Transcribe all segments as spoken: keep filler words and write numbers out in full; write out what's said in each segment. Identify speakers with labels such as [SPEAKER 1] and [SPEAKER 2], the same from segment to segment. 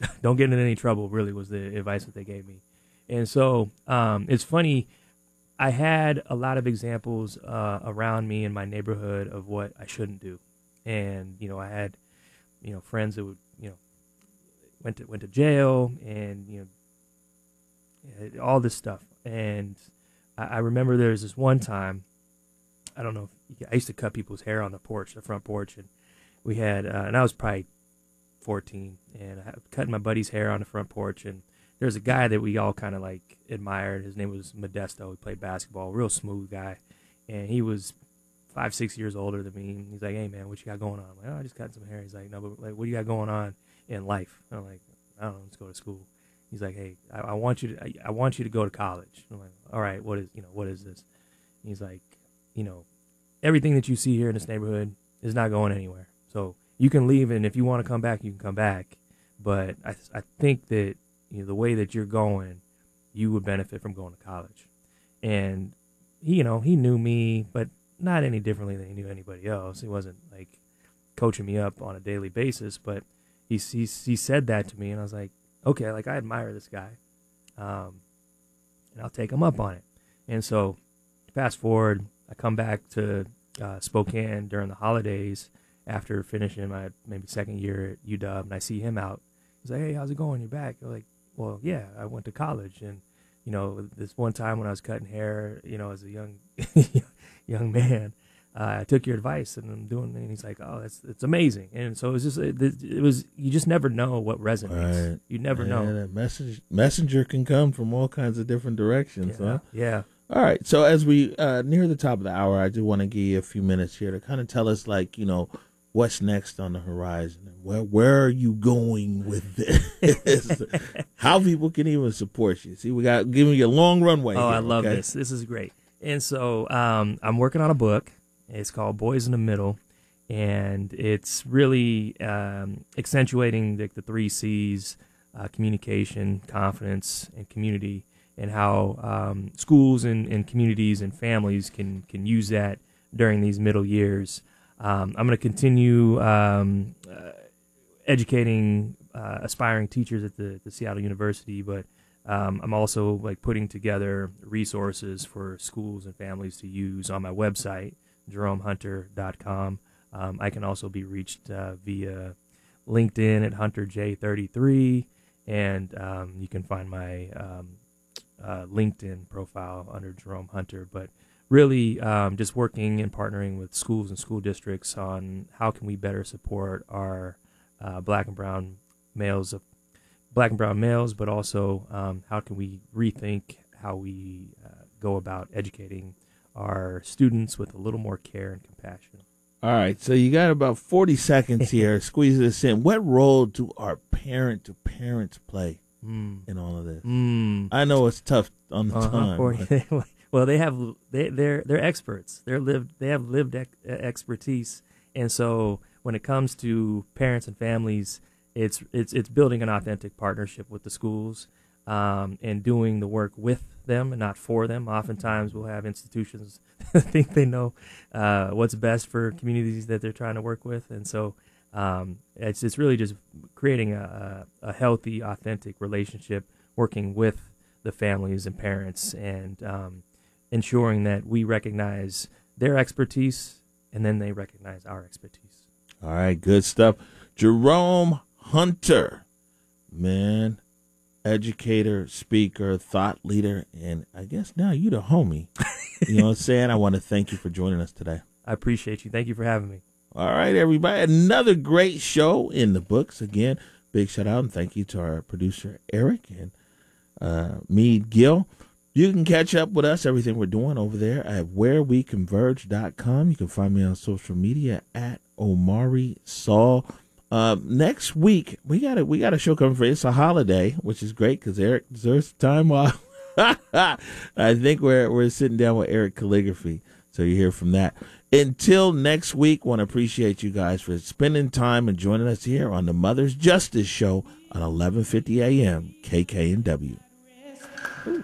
[SPEAKER 1] don't get in any trouble, really, was the advice that they gave me. And so um, it's funny, I had a lot of examples uh, around me in my neighborhood of what I shouldn't do. And, you know, I had, you know, friends that would, you know, went to, went to jail and, you know, all this stuff. And I, I remember there was this one time, I don't know, if, I used to cut people's hair on the porch, the front porch. And we had, uh, and I was probably fourteen, and I was cutting my buddy's hair on the front porch. And there was a guy that we all kind of like admired. His name was Modesto. He played basketball, real smooth guy. And he was five, six years older than me. And he's like, hey, man, what you got going on? I'm like, oh, I just cut some hair. He's like, no, but like, what do you got going on in life? And I'm like, I don't know, let's go to school. He's like, hey, I, I want you to, I, I want you to go to college. I'm like, all right, what is, you know, what is this? And he's like, you know, everything that you see here in this neighborhood is not going anywhere. So you can leave, and if you want to come back, you can come back. But I, I think that, you know, the way that you're going, you would benefit from going to college. And he, you know, he knew me, but not any differently than he knew anybody else. He wasn't like coaching me up on a daily basis, but he he, he said that to me, and I was like, okay, like I admire this guy, um, and I'll take him up on it. And so fast forward, I come back to uh, Spokane during the holidays after finishing my maybe second year at U W, and I see him out. He's like, hey, how's it going? You're back? I'm like, well, yeah, I went to college. And, you know, this one time when I was cutting hair, you know, as a young young man, uh, I took your advice, and I'm doing it. And he's like, oh, that's it's amazing. And so it was just, it, it was, you just never know what resonates. Right. You never
[SPEAKER 2] yeah,
[SPEAKER 1] know.
[SPEAKER 2] That message, messenger can come from all kinds of different directions.
[SPEAKER 1] Yeah.
[SPEAKER 2] Huh?
[SPEAKER 1] Yeah.
[SPEAKER 2] All right. So as we uh, near the top of the hour, I do want to give you a few minutes here to kind of tell us, like, you know, what's next on the horizon, and where where are you going with this? How people can even support you. See, we got giving you a long runway.
[SPEAKER 1] Oh,
[SPEAKER 2] here,
[SPEAKER 1] I love
[SPEAKER 2] okay?
[SPEAKER 1] this. This is great. And so um, I'm working on a book. It's called Boys in the Middle, and it's really um, accentuating the, the three C's: uh, communication, confidence, and community, and how um, schools and, and communities and families can can use that during these middle years. Um, I'm going to continue um, uh, educating uh, aspiring teachers at the, the Seattle University, but um, I'm also like putting together resources for schools and families to use on my website, jerome hunter dot com. Um, I can also be reached uh, via LinkedIn at hunter j thirty-three, and um, you can find my um, uh, LinkedIn profile under Jerome Hunter. But really um, just working and partnering with schools and school districts on how can we better support our uh, black and brown males, of black and brown males, but also um, how can we rethink how we uh, go about educating our students with a little more care and compassion.
[SPEAKER 2] All right, so you got about forty seconds here. Squeeze this in. What role do our parent-to-parents play mm. in all of this? Mm. I know it's tough on the uh-huh,
[SPEAKER 1] time. Well, they have they they're they're experts. They're lived they have lived ex- expertise, and so when it comes to parents and families, it's it's it's building an authentic partnership with the schools um, and doing the work with them and not for them. Oftentimes, we'll have institutions that think they know uh, what's best for communities that they're trying to work with, and so um, it's it's really just creating a, a healthy, authentic relationship, working with the families and parents, and um, ensuring that we recognize their expertise and then they recognize our expertise.
[SPEAKER 2] All right, good stuff. Jerome Hunter, man, educator, speaker, thought leader, and I guess now you the homie. You know what I'm saying? I want to thank you for joining us today.
[SPEAKER 1] I appreciate you. Thank you for having me.
[SPEAKER 2] All right, everybody. Another great show in the books. Again, big shout out and thank you to our producer, Eric, and uh, Meade Gill. You can catch up with us, everything we're doing over there at where we converge dot com. You can find me on social media at Omari Saul. Uh, next week, we got a, we got a show coming for you. It's a holiday, which is great because Eric deserves time off. I think we're we're sitting down with Eric Calligraphy, so you hear from that. Until next week, want to appreciate you guys for spending time and joining us here on the Mother's Justice Show on eleven fifty a.m. K K N W. Ooh.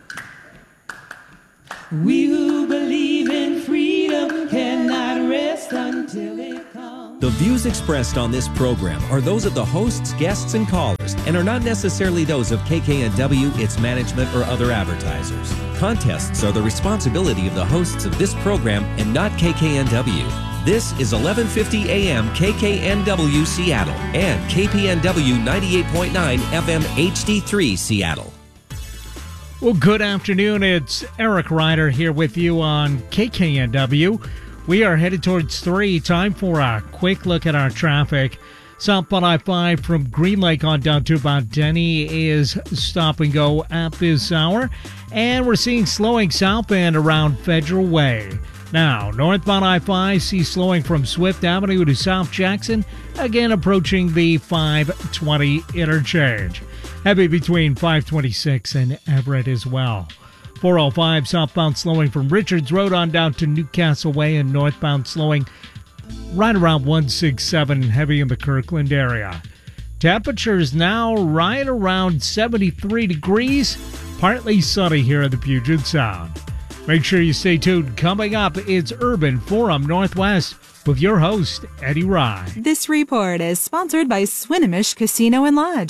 [SPEAKER 3] We who believe in freedom cannot rest until it comes.
[SPEAKER 4] The views expressed on this program are those of the hosts, guests, and callers and are not necessarily those of K K N W, its management, or other advertisers. Contests are the responsibility of the hosts of this program and not K K N W. This is eleven fifty A M K K N W Seattle and K P N W ninety-eight point nine F M H D three Seattle.
[SPEAKER 5] Well, good afternoon. It's Eric Ryder here with you on K K N W. We are headed towards three. Time for a quick look at our traffic. Southbound I five from Green Lake on down to about Denny is stop and go at this hour. And we're seeing slowing southbound around Federal Way. Now, northbound I five, see slowing from Swift Avenue to South Jackson, again approaching the five twenty interchange. Heavy between five twenty-six and Everett as well. four oh five southbound slowing from Richards Road on down to Newcastle Way, and northbound slowing right around one sixty-seven, heavy in the Kirkland area. Temperatures now right around seventy-three degrees, partly sunny here in the Puget Sound. Make sure you stay tuned. Coming up, it's Urban Forum Northwest with your host, Eddie Rye.
[SPEAKER 6] This report is sponsored by Swinomish Casino and Lodge.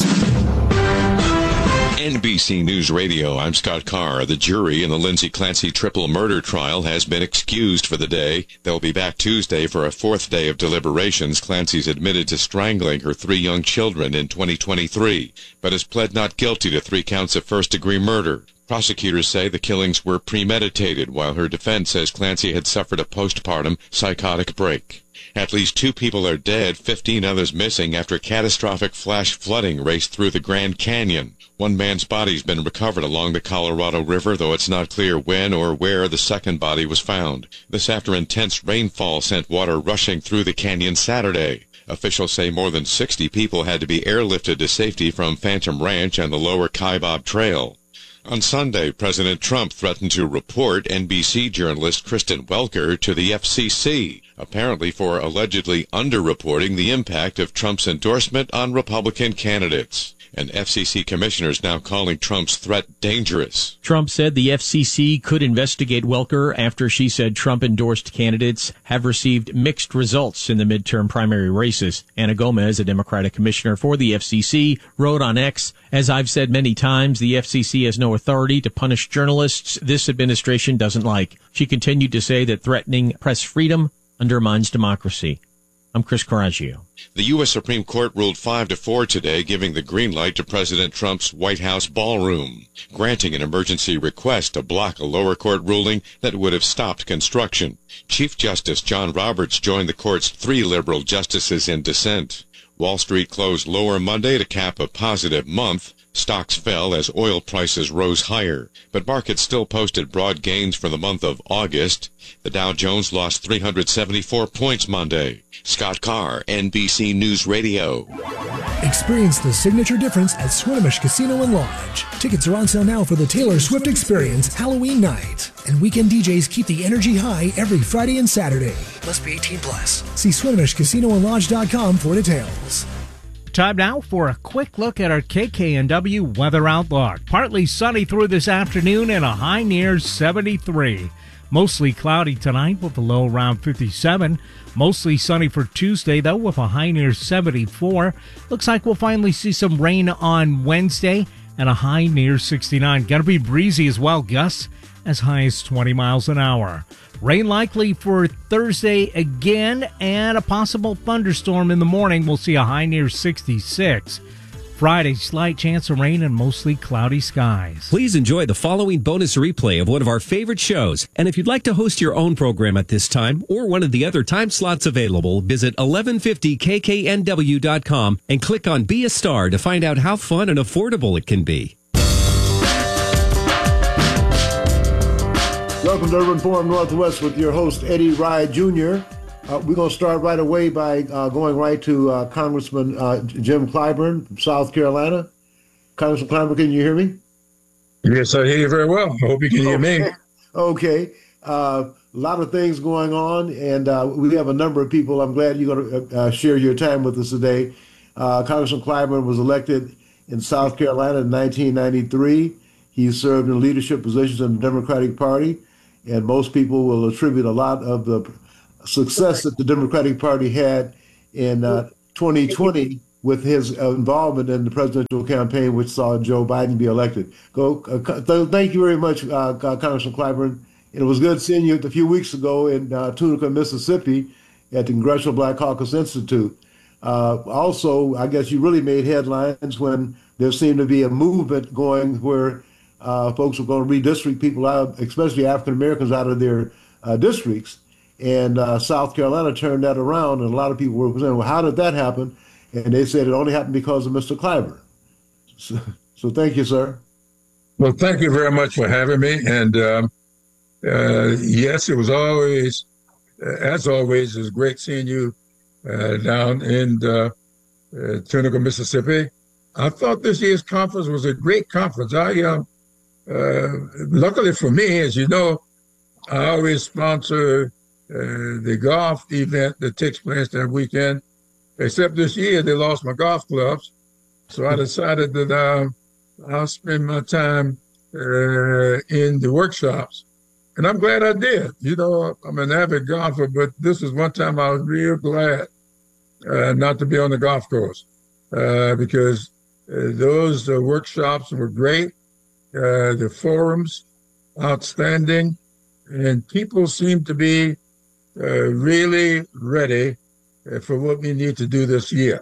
[SPEAKER 7] N B C News Radio, I'm Scott Carr. The jury in the Lindsay Clancy triple murder trial has been excused for the day. They'll be back Tuesday for a fourth day of deliberations. Clancy's admitted to strangling her three young children in twenty twenty-three, but has pled not guilty to three counts of first-degree murder. Prosecutors say the killings were premeditated, while her defense says Clancy had suffered a postpartum psychotic break. At least two people are dead, fifteen others missing after catastrophic flash flooding raced through the Grand Canyon. One man's body's been recovered along the Colorado River, though it's not clear when or where the second body was found. This after intense rainfall sent water rushing through the canyon Saturday. Officials say more than sixty people had to be airlifted to safety from Phantom Ranch and the lower Kaibab Trail. On Sunday, President Trump threatened to report N B C journalist Kristen Welker to the F C C, apparently for allegedly underreporting the impact of Trump's endorsement on Republican candidates. And F C C commissioners now calling Trump's threat dangerous.
[SPEAKER 8] Trump said the F C C could investigate Welker after she said Trump-endorsed candidates have received mixed results in the midterm primary races. Anna Gomez, a Democratic commissioner for the F C C, wrote on X, "As I've said many times, the F C C has no authority to punish journalists this administration doesn't like." She continued to say that threatening press freedom undermines democracy. I'm Chris Coraggio.
[SPEAKER 7] The U S Supreme Court ruled five to four today, giving the green light to President Trump's White House ballroom, granting an emergency request to block a lower court ruling that would have stopped construction. Chief Justice John Roberts joined the court's three liberal justices in dissent. Wall Street closed lower Monday to cap a positive month. Stocks fell as oil prices rose higher, but markets still posted broad gains for the month of August. The Dow Jones lost three hundred seventy-four points Monday. Scott Carr, N B C News Radio.
[SPEAKER 9] Experience the signature difference at Swinomish Casino and Lodge. Tickets are on sale now for the Taylor Swift Experience Halloween night. And weekend D Js keep the energy high every Friday and Saturday. Must be eighteen plus. See Swinomish Casino and Lodge dot com for details.
[SPEAKER 5] Time now for a quick look at our K K N W weather outlook. Partly sunny through this afternoon and a high near seventy-three. Mostly cloudy tonight with a low around fifty-seven. Mostly sunny for Tuesday, though, with a high near seventy-four. Looks like we'll finally see some rain on Wednesday and a high near sixty-nine. Gonna be breezy as well, gusts as high as twenty miles an hour. Rain likely for Thursday again, and a possible thunderstorm in the morning. We'll see a high near sixty-six. Friday, slight chance of rain and mostly cloudy skies.
[SPEAKER 4] Please enjoy the following bonus replay of one of our favorite shows. And if you'd like to host your own program at this time or one of the other time slots available, visit eleven fifty K K N W dot com and click on Be a Star to find out how fun and affordable it can be.
[SPEAKER 10] Welcome to Urban Forum Northwest with your host, Eddie Rye Junior Uh, we're going to start right away by uh, going right to uh, Congressman uh, Jim Clyburn from South Carolina. Congressman Clyburn, can you hear me?
[SPEAKER 11] Yes, I hear you very well. I hope you can hear
[SPEAKER 10] okay.
[SPEAKER 11] me.
[SPEAKER 10] Okay. Uh, a lot of things going on, and uh, we have a number of people. I'm glad you're going to uh, share your time with us today. Uh, Congressman Clyburn was elected in South Carolina in nineteen ninety-three. He served in leadership positions in the Democratic Party, and most people will attribute a lot of the success that the Democratic Party had in uh, twenty twenty with his uh, involvement in the presidential campaign, which saw Joe Biden be elected. Go. Uh, th- thank you very much, uh, Congressman Clyburn. It was good seeing you a few weeks ago in uh, Tunica, Mississippi, at the Congressional Black Caucus Institute. Uh, also, I guess you really made headlines when there seemed to be a movement going where uh, folks were going to redistrict people out, especially African Americans, out of their uh, districts. And uh, South Carolina turned that around, and a lot of people were saying, well, how did that happen? And they said it only happened because of Mister Clyburn. So, so thank you, sir.
[SPEAKER 11] Well, thank you very much for having me. And um, uh, yes, it was always, uh, as always, it was great seeing you uh, down in uh, uh, Tunica, Mississippi. I thought this year's conference was a great conference. I, uh, uh, luckily for me, as you know, I always sponsor uh, the golf event that takes place that weekend. Except this year, they lost my golf clubs. So I decided that uh, I'll spend my time uh, in the workshops. And I'm glad I did. You know, I'm an avid golfer, but this is one time I was real glad uh, not to be on the golf course uh, because uh, those uh, workshops were great. Uh, the forums, outstanding. And people seem to be uh, really ready for what we need to do this year.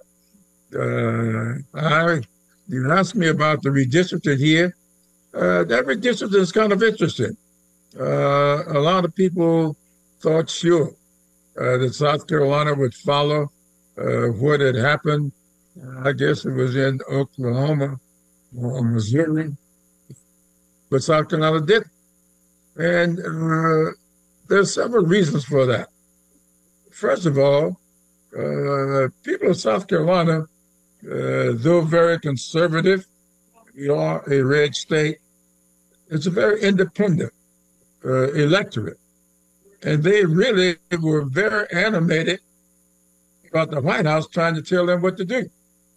[SPEAKER 11] Uh, I, you asked me about the redistricting here. Uh, that redistricting is kind of interesting. Uh, a lot of people thought, sure, uh, that South Carolina would follow uh, what had happened. I guess it was in Oklahoma or Missouri, but South Carolina didn't. And uh, there's several reasons for that. First of all, Uh, people of South Carolina, uh, though very conservative, we are a red state, it's a very independent uh, electorate. And they really were very animated about the White House trying to tell them what to do.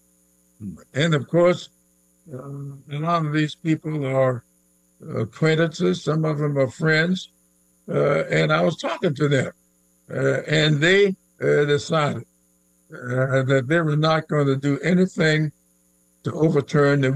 [SPEAKER 11] And of course, uh, a lot of these people are acquaintances, some of them are friends, uh, and I was talking to them, uh, and they uh, decided uh, that they were not going to do anything to overturn the